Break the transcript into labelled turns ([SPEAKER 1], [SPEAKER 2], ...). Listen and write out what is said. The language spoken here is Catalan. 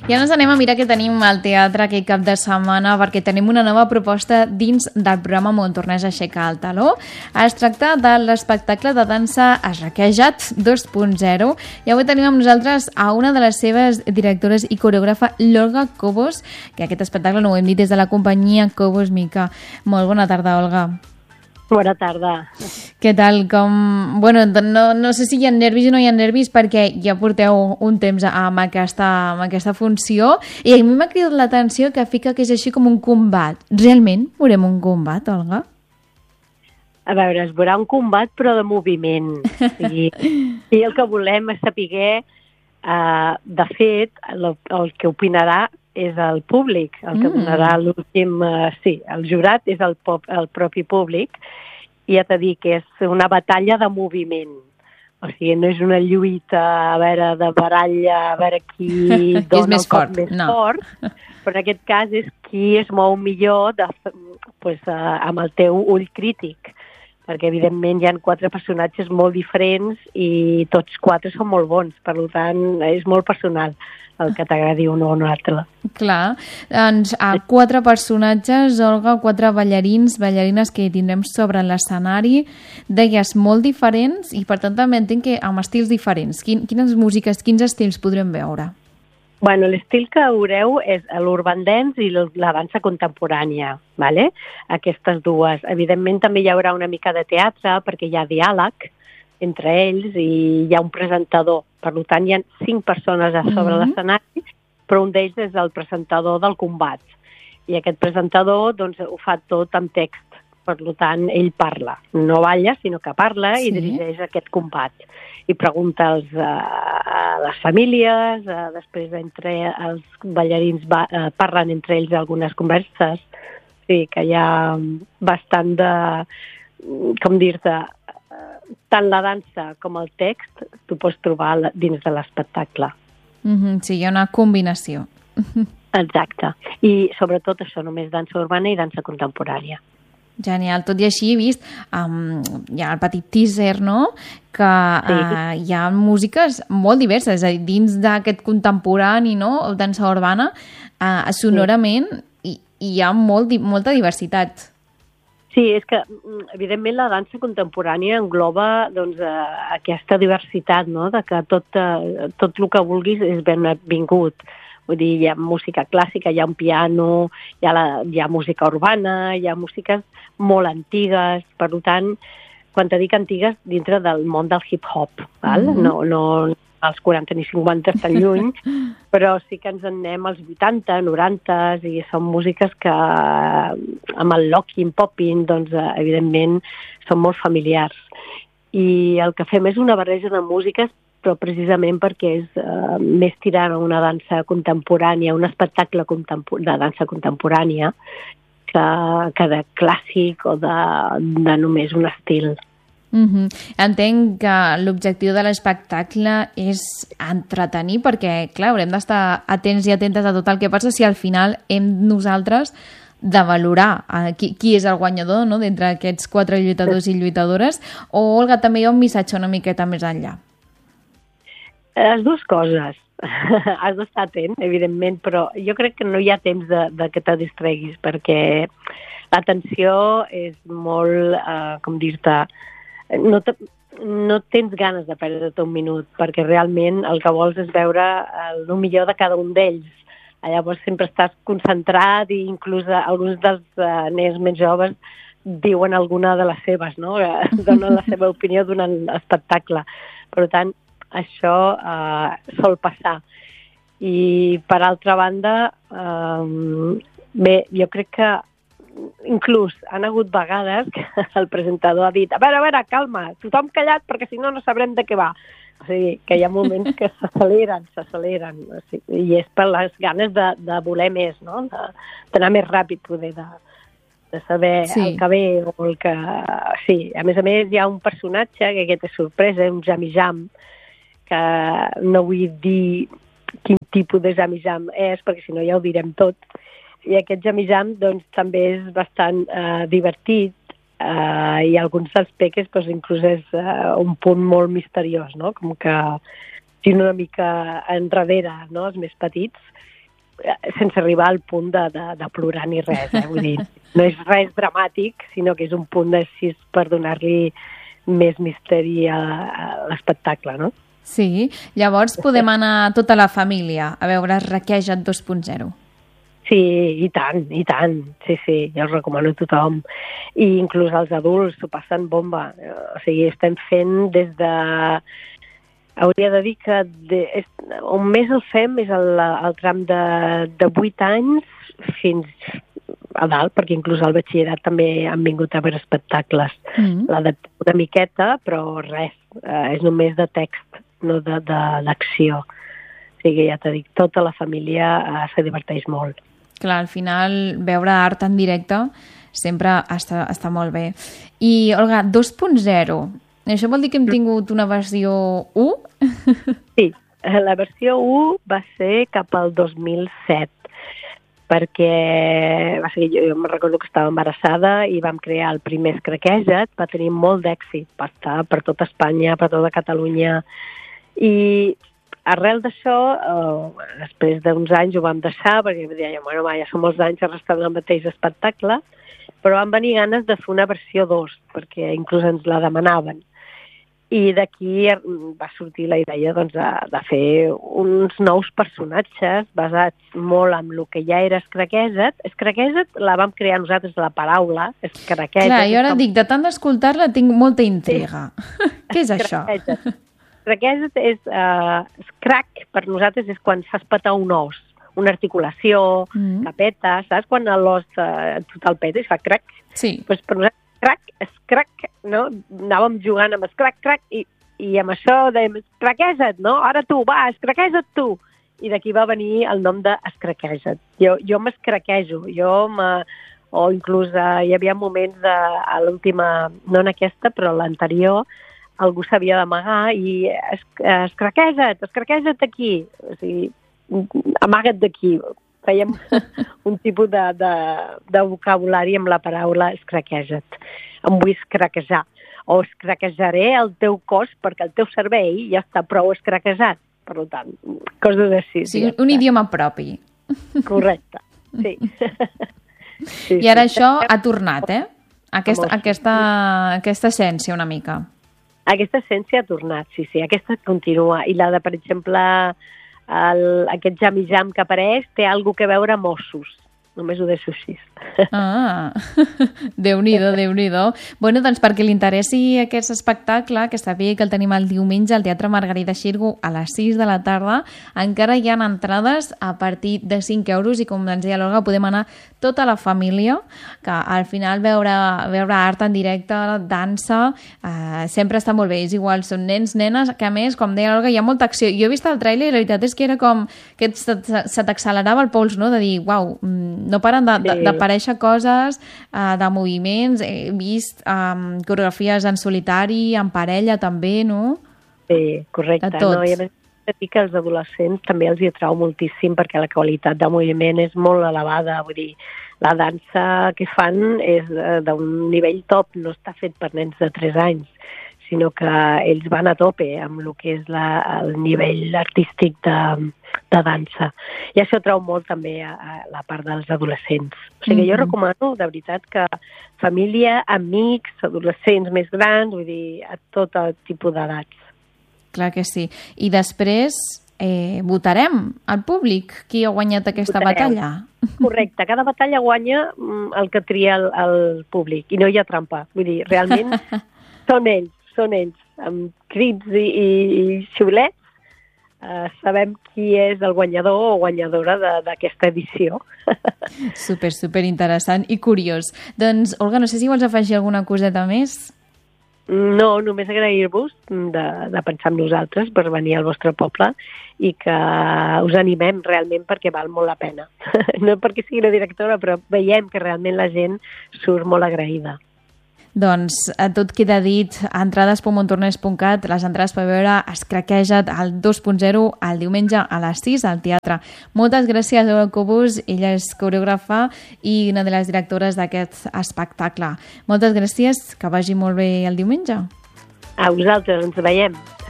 [SPEAKER 1] Ja ens anem a mirar què tenim al teatre aquest cap de setmana, perquè tenim una nova proposta dins del programa Montornès aixeca el taló. Es tracta de l'espectacle de dansa Esraquejat 2.0 i avui tenim amb nosaltres a una de les seves directores i coreògrafa, l'Olga Cobos, que aquest espectacle no ho hem dit des de la companyia Cobos Mica. Molt bona tarda, Olga.
[SPEAKER 2] Bona tarda.
[SPEAKER 1] Què tal? Bueno, no sé si hi ha nervis o no hi ha nervis perquè ja porteu un temps amb aquesta funció i a mi m'ha cridat l'atenció que fica que és així com un combat. Realment veurem un combat, Olga?
[SPEAKER 2] A veure, es veurà un combat però de moviment. I el que volem és saber, de fet, el que opinarà és el públic, el que donarà l'últim... sí, el jurat és el propi públic i ja t'he dit que és una batalla de moviment. O sigui, no és una lluita, a veure, de baralla, a veure qui dona el cop més fort, però en aquest cas és qui es mou millor amb el teu ull crític, perquè evidentment hi ha 4 personatges molt diferents i tots 4 són molt bons, per tant és molt personal el que t'agradi un o un altre.
[SPEAKER 1] Clar, doncs 4 personatges, Olga, 4 ballarines que tindrem sobre l'escenari, deies molt diferents i per tant també entenc que amb estils diferents. Quines músiques, quins estils podrem veure?
[SPEAKER 2] Bueno, l'estil que veureu és l'urban dance i la dansa contemporània, ¿vale? Aquestes dues. Evidentment també hi haurà una mica de teatre perquè hi ha diàleg entre ells i hi ha un presentador. Per tant, hi ha 5 persones a sobre l'escenari, però un d'ells és el presentador del combat. I aquest presentador doncs, ho fa tot amb text. Per tant, ell parla. No balla, sinó que parla i dirigeix aquest combat. I pregunta a les famílies, després entre els ballarins parlen entre ells algunes converses. Sí, que hi ha bastant de, com dir-te, tant la dansa com el text tu pots trobar dins de l'espectacle.
[SPEAKER 1] Sí, hi ha una combinació.
[SPEAKER 2] Exacte. I sobretot això, només dansa urbana i dansa contemporània.
[SPEAKER 1] Genial. Tot i així he vist, hi ha el petit teaser, no?, que hi ha músiques molt diverses, és a dir, dins d'aquest contemporani, no?, dansa urbana, sonorament hi ha molta diversitat.
[SPEAKER 2] Sí, és que, evidentment, la dansa contemporània engloba doncs, aquesta diversitat, no?, de que tot el que vulguis és benvingut. Vull dir, hi ha música clàssica, hi ha un piano, hi ha música urbana, hi ha músiques molt antigues, per tant, quan te dic antigues, dintre del món del hip-hop, val? No als 40 ni 50 tan lluny, però sí que ens en anem als 80, 90, i són músiques que amb el locking, popping, doncs, evidentment, són molt familiars. I el que fem és una barreja de músiques, però precisament perquè és més tirant a una dansa contemporània, un espectacle de dansa contemporània, que de clàssic o de només un estil.
[SPEAKER 1] Entenc que l'objectiu de l'espectacle és entretenir, perquè, clar, haurem d'estar atents i atentes a tot el que passa si al final hem nosaltres de valorar qui és el guanyador, no?, d'entre aquests 4 lluitadors i lluitadores, o, Olga, també hi ha un missatge una miqueta més enllà?
[SPEAKER 2] Les dues coses. Has d'estar atent, evidentment, però jo crec que no hi ha temps de que te distreguis, perquè l'atenció és molt, com dir-te, no tens ganes de perdre't un minut, perquè realment el que vols és veure el millor de cada un d'ells. Llavors sempre estàs concentrat i inclús alguns dels nens més joves diuen alguna de les seves, no?, donen la seva opinió durant l'espectacle. Per tant, això sol passar. I per altra banda, bé, jo crec que inclús han hagut vegades que el presentador ha dit a veure, calma, tothom callat perquè si no sabrem de què va. O sigui, que hi ha moments que s'acceleren. O sigui, i és per les ganes de voler més, no?, d'anar més ràpid, poder de saber el que ve o el que... Sí, a més hi ha un personatge que aquest és sorpresa, un jam-i-jam, que no vull dir quin tipus de jam-i-jam és, perquè si no ja ho direm tot. I aquest jam-i-jam doncs, també és bastant divertit i alguns dels peques doncs, inclús és un punt molt misteriós, no?, com que tira una mica enrere, no?, els més petits, sense arribar al punt de plorar ni res, vull dir, no és res dramàtic, sinó que és un punt així per donar-li més misteri a l'espectacle, no?
[SPEAKER 1] Sí, llavors podem anar tota la família a veure Requeja't 2.0.
[SPEAKER 2] Sí, i tant, sí, jo els recomano a tothom, i inclús els adults s'ho passen bomba, o sigui, estem fent des de... Hauria de dir que on més el fem és el tram de 8 anys fins a dalt, perquè inclús al batxillerat també han vingut a veure espectacles. L'adaptem una miqueta, però res, és només de text, no d'acció. O sigui, ja t'he dit, tota la família se diverteix molt.
[SPEAKER 1] Clar, al final veure art en directe sempre està molt bé. I, Olga, 2.0, això vol dir que hem tingut una versió 1?
[SPEAKER 2] Sí, la versió 1 va ser cap al 2007, perquè jo me recordo que estava embarassada i vam crear el primer Escraqueja't, va tenir molt d'èxit, va estar per tota Espanya, per tota Catalunya, i arrel d'això, després d'uns anys ho vam deixar, perquè dèiem, ja són molts anys arrastrant el mateix espectacle, però van venir ganes de fer una versió 2, perquè inclús ens la demanaven. I d'aquí va sortir la idea de fer uns nous personatges basats molt en el que ja era Escraqueja't. Escraqueja't la vam crear nosaltres, la paraula, Escraqueja't.
[SPEAKER 1] Clar, jo ara dic, de tant d'escoltar-la tinc molta intriga. Sí. Què és això?
[SPEAKER 2] Escraqueja't és... Escrac, per nosaltres, és quan fas petar un os, una articulació, capeta, saps? Quan l'os tot el peta i fa crac.
[SPEAKER 1] Sí.
[SPEAKER 2] Pues per nosaltres, escrac, no? Anàvem jugant amb escrac, i amb això dèiem, escraqueja't, no? Ara tu, va, escraqueja't tu! I d'aquí va venir el nom d'Escraqueja't. Jo m'escraquejo, o inclús hi havia moments a l'última, no en aquesta, però l'anterior, algú s'havia d'amagar i escraqueja't aquí, o sigui, amaga't d'aquí. Fèiem un tipus de vocabulari amb la paraula escraqueja't. Em vull escraquejar, o escraquejaré el teu cos perquè el teu cervell ja està prou escraquejat. Per tant, coses així.
[SPEAKER 1] Sí, un idioma propi.
[SPEAKER 2] Correcte, sí.
[SPEAKER 1] I ara això ha tornat, Aquesta essència una mica.
[SPEAKER 2] Aquesta essència ha tornat, sí, aquesta continua. I la de, per exemple, aquest jam-i-jam que apareix té alguna cosa a veure amb ossos. Només ho deixo així.
[SPEAKER 1] Ah, Déu-n'hi-do, Déu-n'hi-do. Bueno, doncs perquè li interessi aquest espectacle, que sàpiga que el tenim el diumenge al Teatre Margarida Xirgu a les 6 de la tarda, encara hi ha entrades a partir de 5 euros i com ens deia l'Olga, podem anar tota la família, que al final veure art en directe, dansa, sempre està molt bé. És igual, són nens, nenes, que a més, com deia l'Olga, hi ha molta acció. Jo he vist el tràiler i la veritat és que era com que se t'accelerava el pols, no? De dir, uau, no paren d'aparèixer coses, de moviments, he vist coreografies en solitari, en parella també, no?
[SPEAKER 2] Sí, correcte. No? I a més, dir que als adolescents també els hi atrau moltíssim perquè la qualitat de moviment és molt elevada, vull dir, la dansa que fan és d'un nivell top, no està fet per nens de 3 anys, sinó que ells van a tope amb el que és el nivell artístic de dansa. I això trau molt també a la part dels adolescents. O sigui, jo recomano, de veritat, que família, amics, adolescents més grans, vull dir, a tot tipus d'edats.
[SPEAKER 1] Clar que sí. I després votarem al públic qui ha guanyat aquesta batalla.
[SPEAKER 2] Correcte. Cada batalla guanya el que tria el públic i no hi ha trampa. Vull dir, realment són ells, amb crits i xiulets, sabem qui és el guanyador o guanyadora d'aquesta edició.
[SPEAKER 1] Super interessant i curiós. Doncs, Olga, no sé si vols afegir alguna coseta més?
[SPEAKER 2] No, només agrair-vos de pensar en nosaltres per venir al vostre poble i que us animem realment perquè val molt la pena. No perquè sigui la directora, però veiem que realment la gent surt molt agraïda.
[SPEAKER 1] Doncs tot queda dit, a entrades.montornès.cat, les entrades per veure Escraqueja't al 2.0 el diumenge a les 6 al teatre. Moltes gràcies, Olga Cobos, ella és coreògrafa i una de les directores d'aquest espectacle. Moltes gràcies, que vagi molt bé el diumenge.
[SPEAKER 2] A vosaltres, ens veiem.